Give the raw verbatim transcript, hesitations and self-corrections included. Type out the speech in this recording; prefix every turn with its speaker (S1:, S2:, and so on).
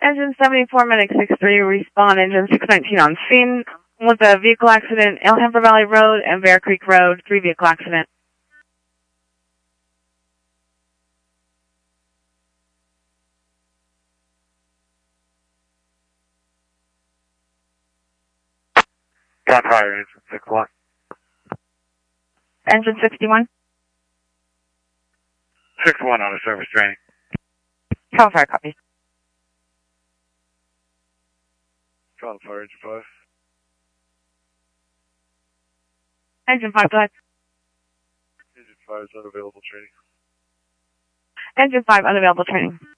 S1: Engine seventy-four, Medic six three, respond engine six nineteen on scene with a vehicle accident, Alhambra Valley Road and Bear Creek Road, three vehicle accident.
S2: Got fire, engine six one.
S1: Engine sixty-one.
S2: six one on a service training.
S1: Cal fire, copy.
S2: Cal fire, engine five.
S1: Engine five, go ahead.
S2: Engine five is unavailable training.
S1: Engine five, unavailable training.